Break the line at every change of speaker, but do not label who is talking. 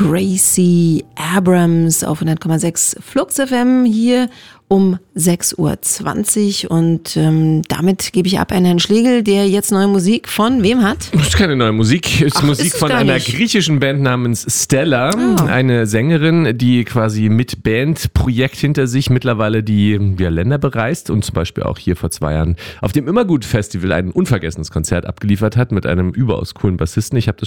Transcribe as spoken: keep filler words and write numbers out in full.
Gracie Abrams auf hundert Komma sechs Flux F M hier um sechs Uhr zwanzig und ähm, damit gebe ich ab an Herrn Schlegel, der jetzt neue Musik von wem hat?
Das ist keine neue Musik, es ist
Ach,
Musik
ist es
von
gar
einer
nicht.
griechischen Band namens Stella,
Oh.
eine Sängerin, die quasi mit Bandprojekt hinter sich mittlerweile die ja, Länder bereist und zum Beispiel auch hier vor zwei Jahren auf dem Immergut Festival ein unvergessenes Konzert abgeliefert hat mit einem überaus coolen Bassisten. Ich habe das